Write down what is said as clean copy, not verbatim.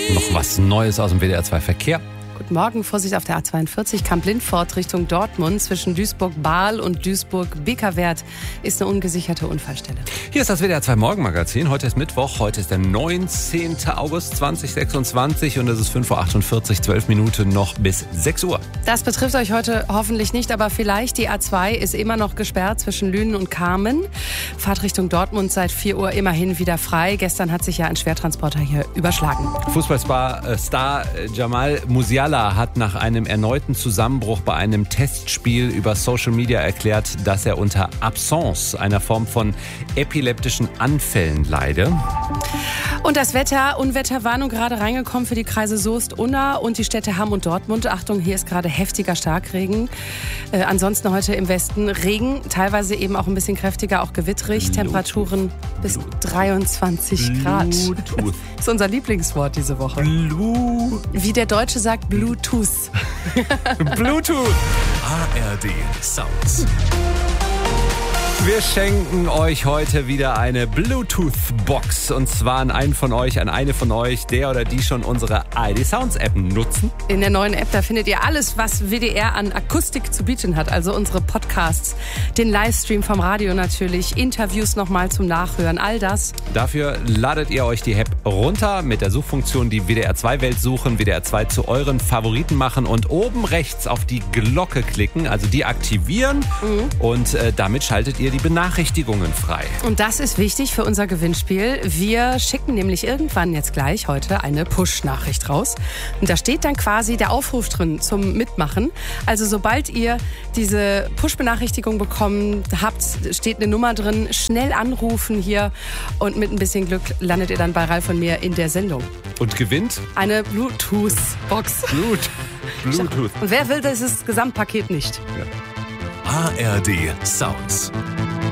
Noch was Neues aus dem WDR 2 Verkehr. Guten Morgen, Vorsicht auf der A42, Kamp-Lindfort Richtung Dortmund. Zwischen Duisburg-Bahl und Duisburg-Bickerwerth ist eine ungesicherte Unfallstelle. Hier ist das WDR 2 Morgenmagazin. Heute ist Mittwoch, heute ist der 19. August 2026 und es ist 5.48 Uhr, 12 Minuten noch bis 6 Uhr. Das betrifft euch heute hoffentlich nicht, aber vielleicht. Die A2 ist immer noch gesperrt zwischen Lünen und Kamen. Fahrt Richtung Dortmund seit 4 Uhr immerhin wieder frei. Gestern hat sich ja ein Schwertransporter hier überschlagen. Fußballstar Jamal Musiala hat nach einem erneuten Zusammenbruch bei einem Testspiel über Social Media erklärt, dass er unter Absence, einer Form von epileptischen Anfällen, leide. Und das Wetter, Unwetterwarnung gerade reingekommen für die Kreise Soest, Unna und die Städte Hamm und Dortmund. Achtung, hier ist gerade heftiger Starkregen. Ansonsten heute im Westen Regen, teilweise eben auch ein bisschen kräftiger, auch gewitterig. Temperaturen bis 23 Grad. Bluetooth. Das ist unser Lieblingswort diese Woche. Wie der Deutsche sagt, Bluetooth. Bluetooth. ARD Sounds. Wir schenken euch heute wieder eine Bluetooth-Box. Und zwar an einen von euch, an eine von euch, der oder die schon unsere ARD Sounds-App nutzen. In der neuen App, da findet ihr alles, was WDR an Akustik zu bieten hat. Also unsere Podcasts, den Livestream vom Radio natürlich, Interviews nochmal zum Nachhören, all das. Dafür ladet ihr euch die App runter, mit der Suchfunktion die WDR 2 Welt suchen, WDR 2 zu euren Favoriten machen und oben rechts auf die Glocke klicken, also die aktivieren und damit schaltet ihr die Benachrichtigungen frei. Und das ist wichtig für unser Gewinnspiel. Wir schicken nämlich irgendwann jetzt gleich heute eine Push-Nachricht raus. Und da steht dann quasi der Aufruf drin zum Mitmachen. Also sobald ihr diese Push-Benachrichtigung bekommen habt, steht eine Nummer drin. Schnell anrufen hier und mit ein bisschen Glück landet ihr dann bei Ralf und mir in der Sendung. Und gewinnt? Eine Bluetooth-Box. Bluetooth. Und wer will dieses Gesamtpaket nicht? Ja. ARD Sounds.